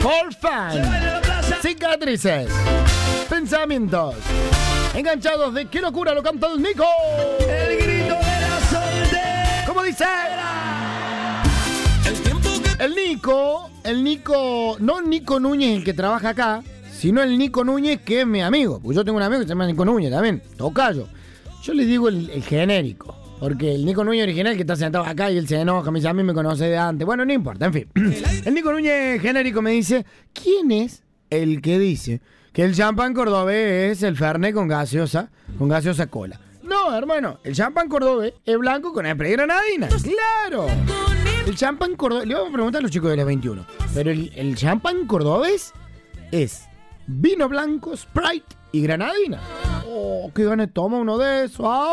For Fun. Cicatrices. Pensamientos. Enganchados de qué locura lo canta el Nico. El grito de la soltera. ¿Cómo dice? El Nico, no Nico Núñez el que trabaja acá, sino el Nico Núñez que es mi amigo. Porque yo tengo un amigo que se llama Nico Núñez también, tocayo. Yo le digo el genérico, porque el Nico Núñez original que está sentado acá y él se enoja, me dice, a mí me conoce de antes. Bueno, no importa, en fin. El Nico Núñez genérico me dice, ¿quién es el que dice que el champán cordobés es el Fernet con gaseosa cola? No, hermano, el champán cordobés es blanco con spray granadina. ¡Claro! El champán cordobés, le vamos a preguntar a los chicos de las 21, pero el champán cordobés es vino blanco, Sprite y granadina. Oh, qué ganas toma uno de esos.